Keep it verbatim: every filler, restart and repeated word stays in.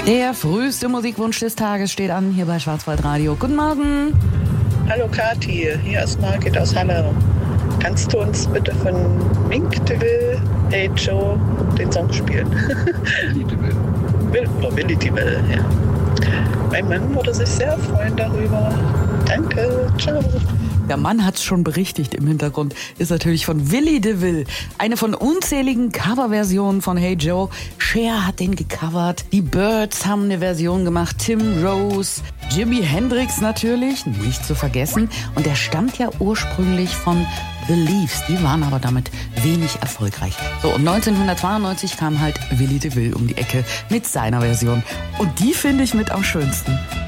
Der früheste Musikwunsch des Tages steht an, hier bei Schwarzwaldradio. Guten Morgen. Hallo Kathi, hier ist Margit aus Halle. Kannst du uns bitte von Mink DeVille, Hey Joe, den Song spielen? Willy DeVille. Will, oder Willy DeVille, ja. Mein Mann würde sich sehr freuen darüber. Danke, ciao. Der Mann hat's schon berichtigt im Hintergrund, ist natürlich von Willy DeVille. Eine von unzähligen Coverversionen von Hey Joe. Cher hat den gecovert, die Byrds haben eine Version gemacht, Tim Rose, Jimi Hendrix natürlich, nicht zu vergessen. Und der stammt ja ursprünglich von The Leaves, die waren aber damit wenig erfolgreich. So, und neunzehnhundertzweiundneunzig kam halt Willy DeVille um die Ecke mit seiner Version. Und die finde ich mit am schönsten.